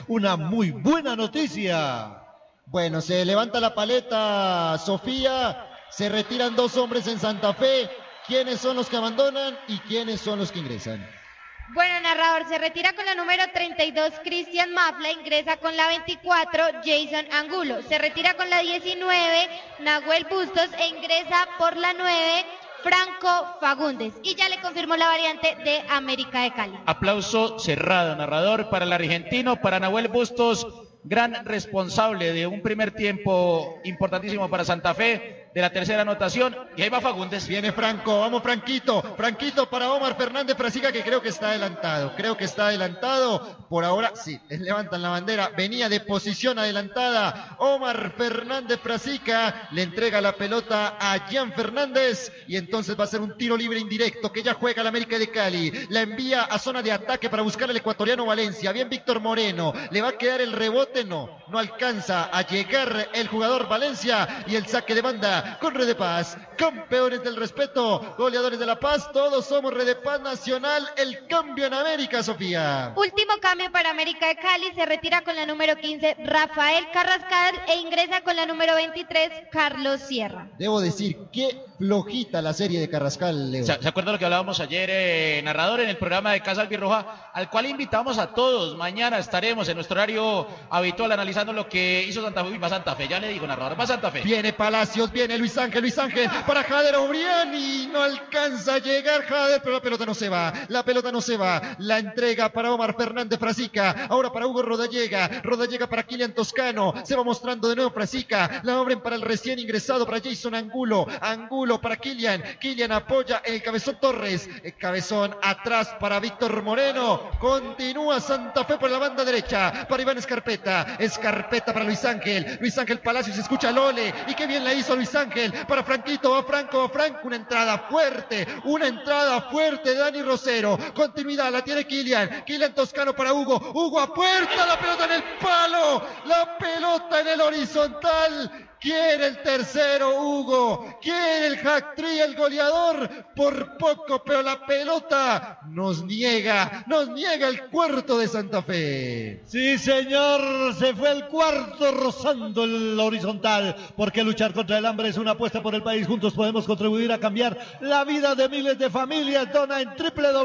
una muy buena noticia. Bueno, se levanta la paleta, Sofía, se retiran 2 hombres en Santa Fe. ¿Quiénes son los que abandonan y quiénes son los que ingresan? Bueno, narrador, se retira con la número 32 Cristian Mafla, ingresa con la 24 Jason Angulo, se retira con la 19 Nahuel Bustos e ingresa por la 9 Franco Fagundes. Y ya le confirmó la variante de América de Cali. Aplauso cerrado, narrador, para el argentino, para Nahuel Bustos, gran responsable de un primer tiempo importantísimo para Santa Fe, de la tercera anotación, y ahí va Fagundes. Viene Franco, vamos Franquito para Omar Fernández Frasica, que creo que está adelantado, por ahora, sí, levantan la bandera, venía de posición adelantada, Omar Fernández Frasica, le entrega la pelota a Gian Fernández, y entonces va a ser un tiro libre indirecto, que ya juega el América de Cali, la envía a zona de ataque para buscar al ecuatoriano Valencia, bien Víctor Moreno, le va a quedar el rebote, no alcanza a llegar el jugador Valencia, y el saque de banda, con Red de Paz, campeones del respeto, goleadores de la paz, todos somos Red de Paz Nacional, el cambio en América, Sofía. Último cambio para América de Cali, se retira con la número 15 Rafael Carrascal e ingresa con la número 23 Carlos Sierra. Debo decir, qué flojita la serie de Carrascal, Leo. ¿Se acuerda lo que hablábamos ayer, narrador, en el programa de Casa Albirroja, al cual invitamos a todos? Mañana estaremos en nuestro horario habitual analizando lo que hizo Santa Fe. Va Santa Fe, ya le digo, narrador, va Santa Fe. Viene Palacios, viene Luis Ángel para Jader Obriani, no alcanza a llegar Jader, pero la pelota no se va, la entrega para Omar Fernández Frasica, ahora para Hugo Rodallega para Kilian Toscano, se va mostrando de nuevo Frasica, la abren para el recién ingresado, para Jason Angulo para Kilian apoya el Cabezón Torres, el Cabezón atrás para Víctor Moreno, continúa Santa Fe por la banda derecha, para Iván Escarpeta para Luis Ángel Palacios, escucha Lole, y qué bien la hizo Luis Ángel, para Franquito, va Franco, una entrada fuerte de Dani Rosero, continuidad, la tiene Kilian Toscano para Hugo a puerta, la pelota en el palo, la pelota en el horizontal, quiere el tercero Hugo, quiere el hat-trick, el goleador, por poco, pero la pelota nos niega el cuarto de Santa Fe. Sí, señor, se fue el cuarto rozando el horizontal, porque luchar contra el hambre es una apuesta por el país. Juntos podemos contribuir a cambiar la vida de miles de familias. Dona en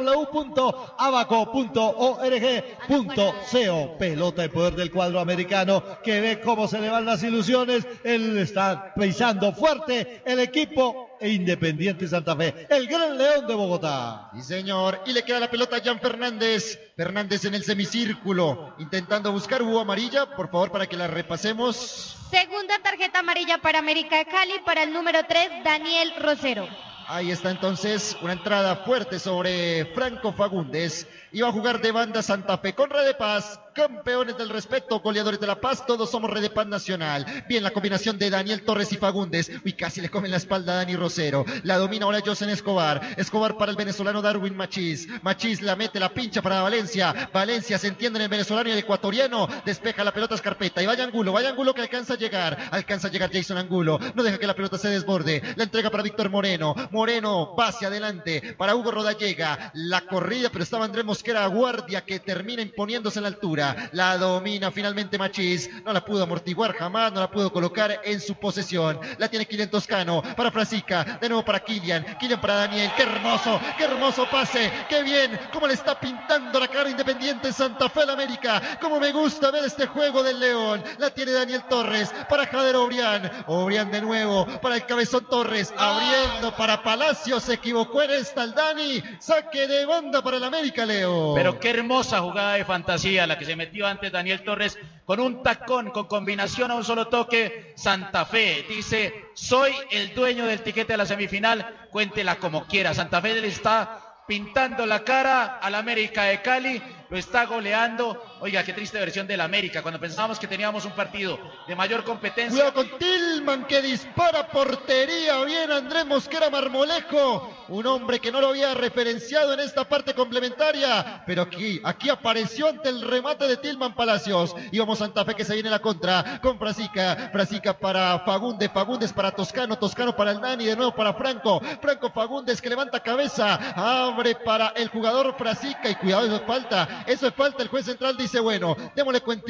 www.abaco.org.co. Pelota de poder del cuadro americano, que ve cómo se le van las ilusiones. Él está pisando fuerte el equipo Independiente Santa Fe, el Gran León de Bogotá. Sí, señor, y le queda la pelota a Gian Fernández en el semicírculo, intentando buscar amarilla, por favor, para que la repasemos. Segunda tarjeta amarilla para América de Cali, para el número 3 Daniel Rosero. Ahí está entonces una entrada fuerte sobre Franco Fagundes. Iba a jugar de banda Santa Fe con Red de Paz, campeones del respeto, goleadores de la paz, todos somos Red de Paz Nacional. Bien la combinación de Daniel Torres y Fagundes. Uy, casi le comen la espalda a Dani Rosero. La domina ahora Josen Escobar para el venezolano Darwin Machís. Machís la mete, la pincha para Valencia. Valencia se entiende en el venezolano y el ecuatoriano. Despeja la pelota Escarpeta y vaya Angulo que alcanza a llegar Jason Angulo. No deja que la pelota se desborde. La entrega para Víctor Moreno va hacia adelante para Hugo Rodallega. La corrida, pero estaba Andrés Mosquera guardia, que termina imponiéndose en la altura. La domina finalmente Machís. No la pudo amortiguar jamás, no la pudo colocar en su posesión. La tiene Kilian Toscano para Frasica. De nuevo para Kilian para Daniel. Qué hermoso pase. Qué bien, cómo le está pintando la cara Independiente Santa Fe al América. Cómo me gusta ver este juego del León. La tiene Daniel Torres para Jader Obrián de nuevo para el Cabezón Torres. Abriendo para Palacios, se equivocó en esta el Dani, saque de banda para el América, Leo. Pero qué hermosa jugada de fantasía la que se metió antes Daniel Torres, con un tacón, con combinación a un solo toque. Santa Fe dice, soy el dueño del tiquete a la semifinal, cuéntela como quiera. Santa Fe le está pintando la cara al América de Cali, lo está goleando. Oiga, qué triste versión del América, cuando pensábamos que teníamos un partido de mayor competencia. Cuidado con Tillman, que dispara portería. Bien Andrés Mosquera Marmolejo, un hombre que no lo había referenciado en esta parte complementaria, pero aquí apareció ante el remate de Tillman Palacios. Y vamos Santa Fe, que se viene la contra con Frasica para Fagundes para Toscano para el Dani, de nuevo para Franco Fagundes, que levanta cabeza, abre para el jugador Frasica, y cuidado, eso es falta. El juez central dice, bueno, démosle cuenta.